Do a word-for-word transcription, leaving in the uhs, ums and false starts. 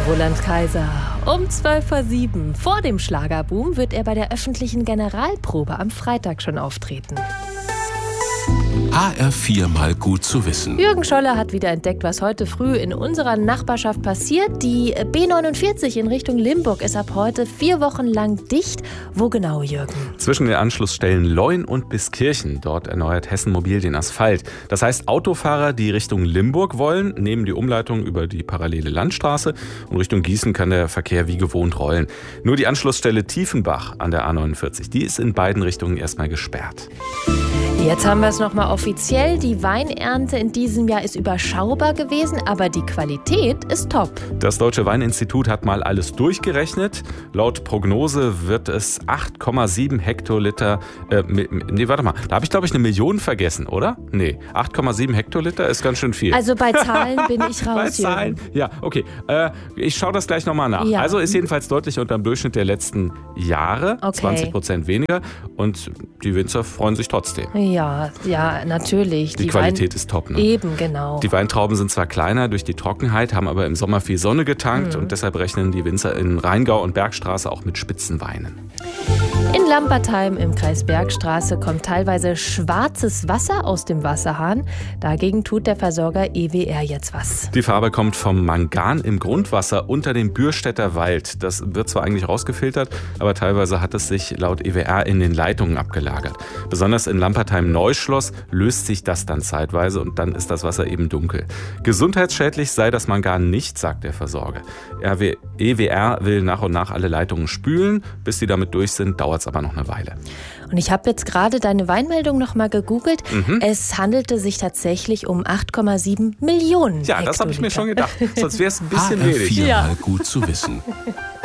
Roland Kaiser. Um zwölf vor sieben. Vor dem Schlagerboom wird er bei der öffentlichen Generalprobe am Freitag schon auftreten. H R vier mal gut zu wissen. Jürgen Scholler hat wieder entdeckt, was heute früh in unserer Nachbarschaft passiert. Die B neunundvierzig in Richtung Limburg ist ab heute vier Wochen lang dicht. Wo genau, Jürgen? Zwischen den Anschlussstellen Leun und Biskirchen. Dort erneuert Hessen Mobil den Asphalt. Das heißt, Autofahrer, die Richtung Limburg wollen, nehmen die Umleitung über die parallele Landstraße. Und Richtung Gießen kann der Verkehr wie gewohnt rollen. Nur die Anschlussstelle Tiefenbach an der A neunundvierzig, die ist in beiden Richtungen erstmal gesperrt. Jetzt haben wir es nochmal offiziell. Die Weinernte in diesem Jahr ist überschaubar gewesen, aber die Qualität ist top. Das Deutsche Weininstitut hat mal alles durchgerechnet. Laut Prognose wird es acht Komma sieben Hektoliter, äh, nee, warte mal, da habe ich glaube ich eine Million vergessen, oder? Nee, acht Komma sieben Hektoliter ist ganz schön viel. Also bei Zahlen bin ich raus, Bei Zahlen, Jürgen. Ja, okay. Äh, ich schaue das gleich nochmal nach. Ja. Also ist jedenfalls deutlich unter dem Durchschnitt der letzten Jahre, Okay. zwanzig Prozent weniger und die Winzer freuen sich trotzdem. Ja, ja, natürlich. Die, die Qualität Wein- ist top, ne? Eben, genau. Die Weintrauben sind zwar kleiner durch die Trockenheit, haben aber im Sommer viel Sonne getankt Mhm. und deshalb rechnen die Winzer in Rheingau und Bergstraße auch mit Spitzenweinen. In Lampertheim im Kreis Bergstraße kommt teilweise schwarzes Wasser aus dem Wasserhahn. Dagegen tut der Versorger E W R jetzt was. Die Farbe kommt vom Mangan im Grundwasser unter dem Bürstädter Wald. Das wird zwar eigentlich rausgefiltert, aber teilweise hat es sich laut E W R in den Leitungen abgelagert. Besonders in Lampertheim-Neuschloss löst sich das dann zeitweise und dann ist das Wasser eben dunkel. Gesundheitsschädlich sei das Mangan nicht, sagt der Versorger. E W R will nach und nach alle Leitungen spülen. Bis sie damit durch sind, dauert es aber noch eine Weile. Und ich habe jetzt gerade deine Weinmeldung noch mal gegoogelt. Mhm. Es handelte sich tatsächlich um acht Komma sieben Millionen Ja, das habe ich mir Hektoliter. schon gedacht. Sonst wäre es ein H bisschen R wenig. vier Ja. mal gut zu wissen.